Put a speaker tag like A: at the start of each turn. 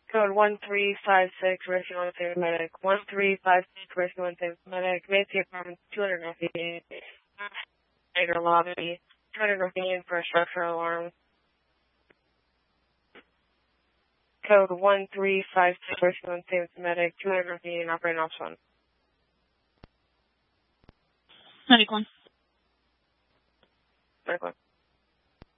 A: Code 1356, rescue on save medic. 1356, rescue on save medic. Macy apartment 200 Northeast. Tiger lobby. 200 Northeast for a structural alarm. Code 1356, rescue on save medic. 200 Northeast, operating ops 1.
B: Medic 1.
A: Medic 1.